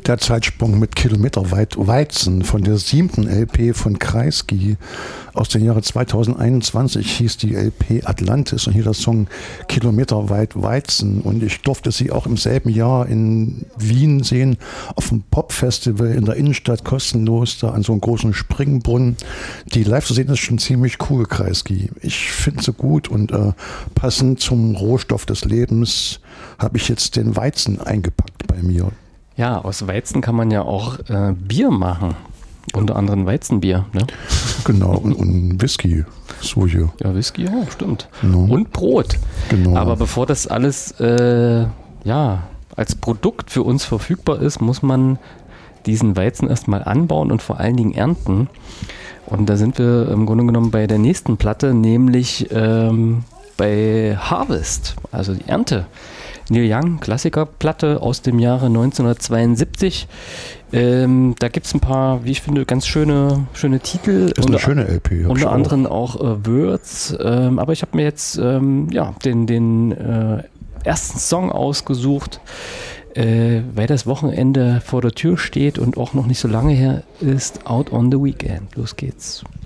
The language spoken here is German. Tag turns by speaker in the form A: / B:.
A: Der Zeitsprung mit Kilometerweit Weizen von der 7. LP von Kreisky aus dem Jahre 2021 hieß die LP Atlantis und hier der Song Kilometerweit Weizen. Und ich durfte sie auch im selben Jahr in Wien sehen, auf dem Popfestival in der Innenstadt, kostenlos, da an so einem großen Springbrunnen. Die live zu sehen ist schon ziemlich cool, Kreisky. Ich finde sie gut und passend zum Rohstoff des Lebens habe ich jetzt den Weizen eingepackt bei mir.
B: Ja, aus Weizen kann man ja auch Bier machen. Unter anderem Weizenbier. Ne?
A: Genau, und Whisky. So hier.
B: Ja, Whisky, ja, stimmt.
A: Genau.
B: Und Brot.
A: Genau.
B: Aber bevor das alles als Produkt für uns verfügbar ist, muss man diesen Weizen erstmal anbauen und vor allen Dingen ernten. Und da sind wir im Grunde genommen bei der nächsten Platte, nämlich bei Harvest, also die Ernte. Neil Young, Klassikerplatte aus dem Jahre 1972. Da gibt es ein paar, wie ich finde, ganz schöne Titel.
A: Ist eine schöne LP.
B: Unter anderem auch Words. Aber ich habe mir jetzt den ersten Song ausgesucht, weil das Wochenende vor der Tür steht und auch noch nicht so lange her ist. Out on the Weekend. Los geht's.